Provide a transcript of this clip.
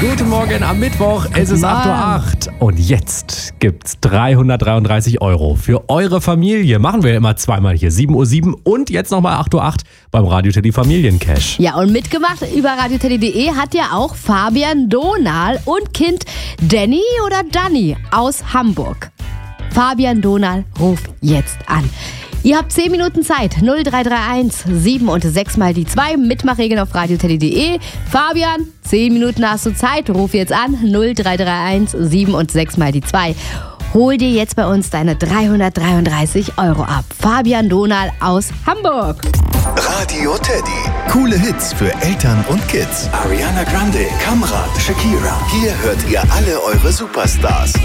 Guten Morgen am Mittwoch, es ist 8:08 Uhr und jetzt gibt's 333 € für eure Familie. Machen wir immer zweimal hier, 7:07 Uhr und jetzt nochmal 8:08 Uhr beim Radio Teddy Familiencash. Ja, und mitgemacht über radioteddy.de hat ja auch Fabian Donal und Kind Danny oder Danny aus Hamburg. Fabian Donal ruft jetzt an. Ihr habt 10 Minuten Zeit. 0331 7 und 6 mal die 2. Mitmachregeln auf radioteddy.de. Fabian, 10 Minuten hast du Zeit. Ruf jetzt an. 0331 7 und 6 mal die 2. Hol dir jetzt bei uns deine 333 € ab. Fabian Donal aus Hamburg. Radio Teddy. Coole Hits für Eltern und Kids. Ariana Grande, Kamrat, Shakira. Hier hört ihr alle eure Superstars.